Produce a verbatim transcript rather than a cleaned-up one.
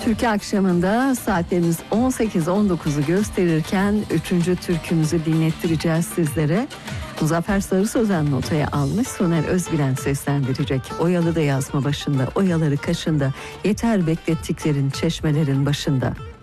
Türkiye akşamında saatlerimiz on sekiz on dokuzu gösterirken üçüncü türkümüzü dinlettireceğiz sizlere. Muzaffer Sarı Sözen notaya almış, Soner Özbilen seslendirecek. Oyalı da yazma başında, oyaları kaşında, yeter beklettiklerin çeşmelerin başında.